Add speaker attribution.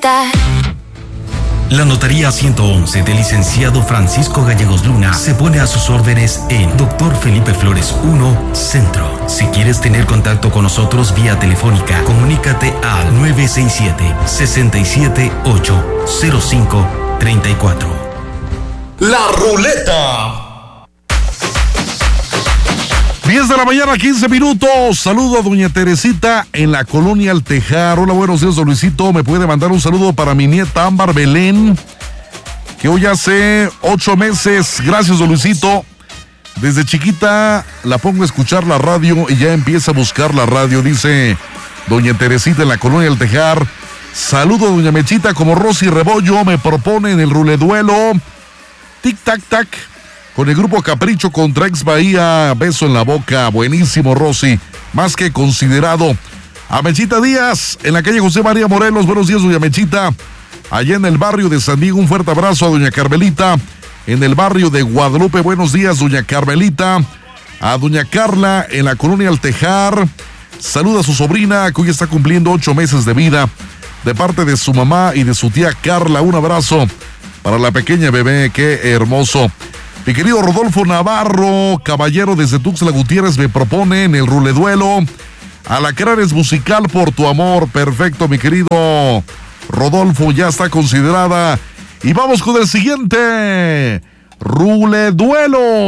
Speaker 1: ruleta.
Speaker 2: La Notaría 111 del licenciado Francisco Gallegos Luna se pone a sus órdenes en Dr. Felipe Flores 1, Centro. Si quieres tener contacto con nosotros vía telefónica, comunícate al 967-678-0534.
Speaker 3: La Ruleta.
Speaker 4: 10 de la mañana, 15 minutos. Saludo a doña Teresita en la colonia El Tejar. Hola, buenos días, don Luisito. ¿Me puede mandar un saludo para mi nieta Ámbar Belén, que hoy hace 8 meses? Gracias, don Luisito. Desde chiquita la pongo a escuchar la radio y ya empieza a buscar la radio, dice doña Teresita en la colonia El Tejar. Saludo a doña Mechita, como Rosy Rebollo me propone en el ruleduelo. Tic tac tac. Con el grupo Capricho contra Ex Bahía, beso en la boca, buenísimo Rosy, más que considerado. A Mechita Díaz, en la calle José María Morelos, buenos días doña Mechita. Allá en el barrio de San Diego, un fuerte abrazo a doña Carmelita. En el barrio de Guadalupe, buenos días doña Carmelita. A doña Carla, en la colonia El Tejar. Saluda a su sobrina, que hoy está cumpliendo 8 meses de vida. De parte de su mamá y de su tía Carla, un abrazo para la pequeña bebé, qué hermoso. Mi querido Rodolfo Navarro, caballero desde Tuxtla Gutiérrez, me propone en el ruleduelo Alacranes Musical por tu amor. Perfecto, mi querido Rodolfo, ya está considerada. Y vamos con el siguiente ruleduelo.